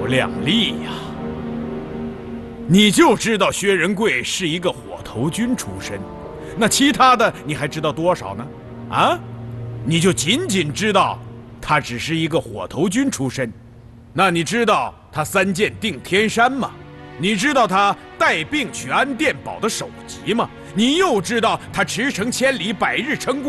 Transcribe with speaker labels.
Speaker 1: 量力呀！你就知道薛仁贵是一个火头军出身，那其他的你还知道多少呢？啊，你就仅仅知道他只是一个火头军出身。那你知道他3箭定天山吗？你知道他带病去安殿堡的首级吗？你又知道他驰骋千里，百日成功